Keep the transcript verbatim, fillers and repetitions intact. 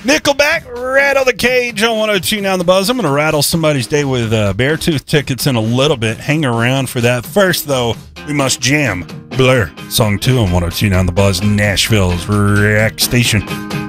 Nickelback, Rattle the Cage on one oh two Now The Buzz. I'm going to rattle somebody's day with uh, Beartooth tickets in a little bit. Hang around for that. First, though, we must jam. Blur, song two on one oh two Now The Buzz, Nashville's Rack Station.